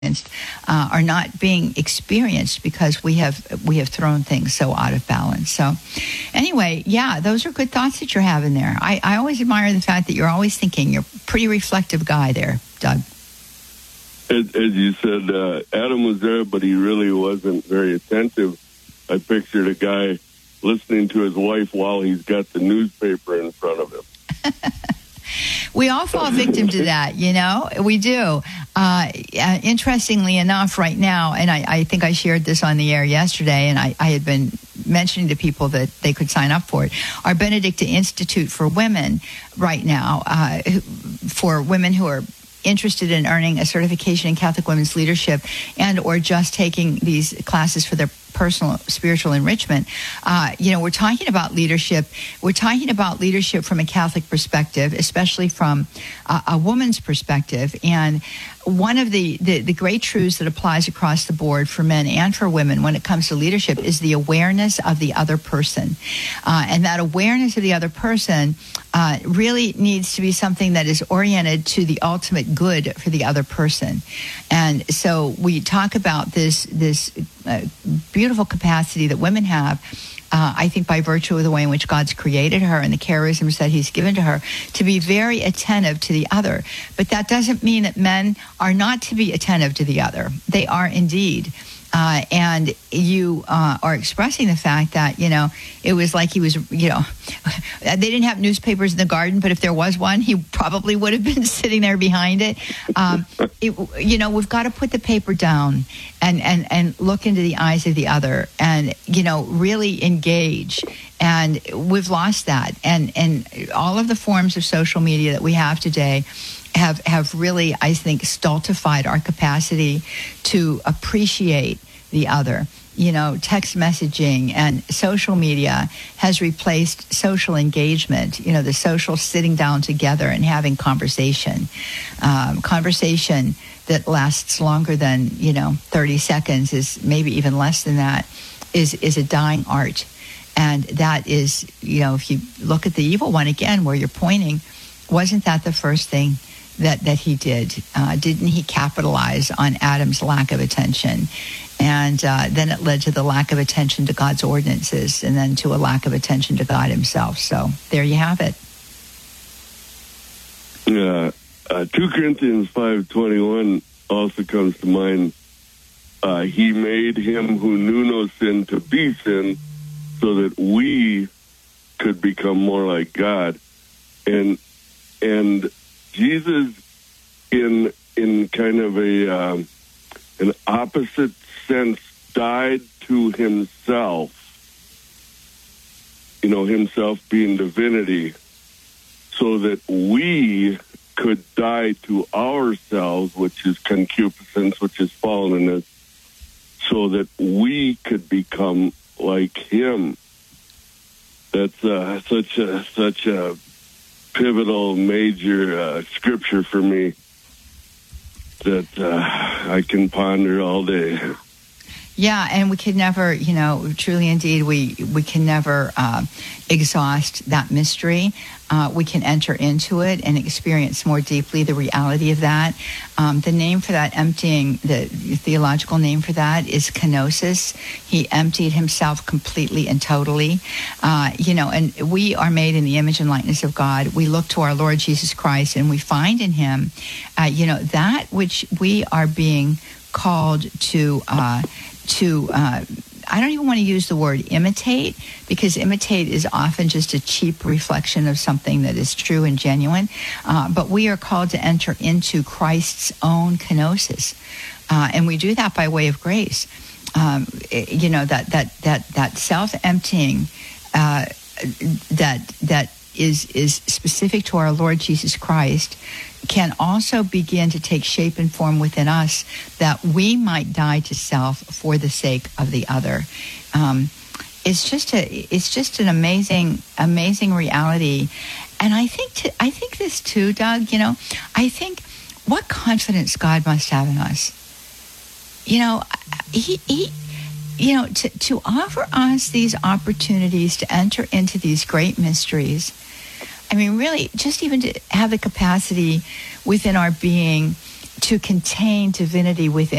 are not being experienced because we have thrown things so out of balance. So anyway, yeah, those are good thoughts that you're having there. I always admire the fact that you're always thinking. You're a pretty reflective guy there, Doug. As you said, Adam was there, but he really wasn't very attentive. I pictured a guy listening to his wife while he's got the newspaper in front of him. We all fall victim to that, we do. Interestingly enough, right now, and I think I shared this on the air yesterday, and I had been mentioning to people that they could sign up for it. Our Benedicta Institute for Women right now, for women who are interested in earning a certification in Catholic women's leadership and or just taking these classes for their personal spiritual enrichment. We're talking about leadership. We're talking about leadership from a Catholic perspective, especially from a woman's perspective. And one of the great truths that applies across the board for men and for women when it comes to leadership is the awareness of the other person. And that awareness of the other person really needs to be something that is oriented to the ultimate good for the other person. And so we talk about this beautiful capacity that women have, I think by virtue of the way in which God's created her and the charisms that he's given to her, to be very attentive to the other. But that doesn't mean that men are not to be attentive to the other. They are indeed. And you are expressing the fact that, it was like he was, they didn't have newspapers in the garden, but if there was one, he probably would have been sitting there behind it. We've got to put the paper down and look into the eyes of the other and, really engage. And we've lost that. And all of the forms of social media that we have today have really, I think, stultified our capacity to appreciate the other. Text messaging and social media has replaced social engagement, the social sitting down together and having conversation that lasts longer than, 30 seconds, is maybe even less than that, is a dying art. And that is, if you look at the evil one again, where you're pointing, wasn't that the first thing that he did? Didn't he capitalize on Adam's lack of attention? And then it led to the lack of attention to God's ordinances, and then to a lack of attention to God himself. So there you have it. Yeah, 2 Corinthians 5:21 also comes to mind. He made him who knew no sin to be sin, so that we could become more like God. And Jesus, in kind of an opposite sense, died to himself. Himself being divinity, so that we could die to ourselves, which is concupiscence, which is fallenness, so that we could become like him. That's such a pivotal, major scripture for me that I can ponder all day. Yeah, and we can never, truly indeed, we can never exhaust that mystery. We can enter into it and experience more deeply the reality of that. The name for that emptying, the theological name for that is kenosis. He emptied himself completely and totally. And we are made in the image and likeness of God. We look to our Lord Jesus Christ, and we find in him, that which we are being called to I don't even want to use the word imitate, because imitate is often just a cheap reflection of something that is true and genuine. But we are called to enter into Christ's own kenosis. And we do that by way of grace. That self-emptying that is specific to our Lord Jesus Christ can also begin to take shape and form within us, that we might die to self for the sake of the other. It's just an amazing reality. And I think this too, Doug, I think what confidence God must have in us. To offer us these opportunities to enter into these great mysteries. I mean, really, just even to have the capacity within our being to contain divinity within